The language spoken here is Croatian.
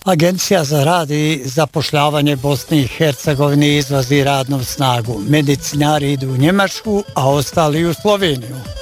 Agencija za rad i zapošljavanje Bosne i Hercegovine izvozi radnu snagu. Medicinari idu u Njemačku, a ostali u Sloveniju.